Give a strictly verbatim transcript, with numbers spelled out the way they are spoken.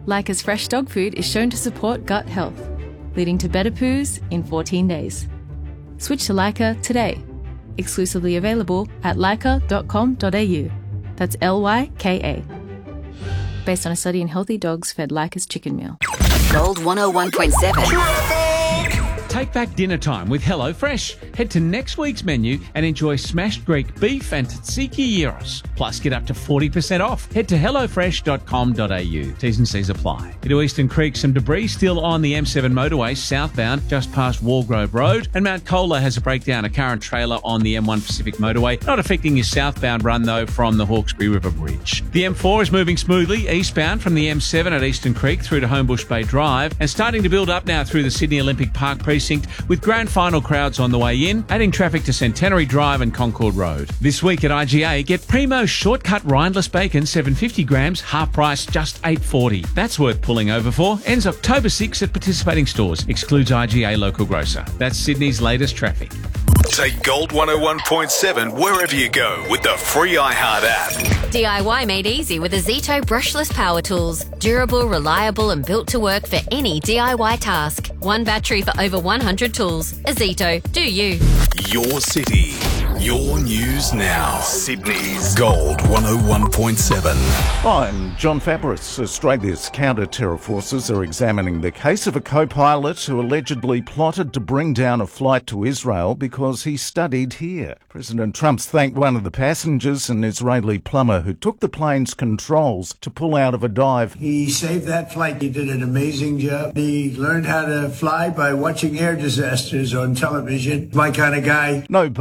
Leica's fresh dog food is shown to support gut health, leading to better poos in fourteen days. Switch to Leica today. Exclusively available at leica dot com dot a u. That's L Y K A. Based on a study in healthy dogs fed Leica's chicken meal. Gold one oh one point seven. Take back dinner time with HelloFresh. Head to next week's menu and enjoy smashed Greek beef and tzatziki gyros. Plus, get up to forty percent off. Head to hello fresh dot com dot a u. T's and C's apply. To Eastern Creek, some debris still on the M seven motorway southbound just past Walgrove Road. And Mount Colah has a breakdown, a car and trailer on the M one Pacific motorway. Not affecting your southbound run, though, from the Hawkesbury River Bridge. The M four is moving smoothly eastbound from the M seven at Eastern Creek through to Homebush Bay Drive and starting to build up now through the Sydney Olympic Park precinct with grand final crowds on the way in, adding traffic to Centenary Drive and Concord Road. This week at I G A, get Primo shortcut rindless bacon, seven hundred fifty grams, half price, just eight dollars forty. That's worth pulling over for. Ends October sixth at participating stores. Excludes I G A local grocer. That's Sydney's latest traffic. Take Gold one oh one point seven wherever you go with the free iHeart app. D I Y made easy with Azito brushless power tools. Durable, reliable and built to work for any D I Y task. One battery for over one hundred tools. Azito, do you. Your city, your news now. Sydney's Gold one oh one point seven. I'm John Fabris. Australia's counter-terror forces are examining the case of a co-pilot who allegedly plotted to bring down a flight to Israel because he studied here. President Trump's thanked one of the passengers, an Israeli plumber who took the plane's controls to pull out of a dive. He saved that flight. He did an amazing job. He learned how to fly by watching air disasters on television. My kind of guy. No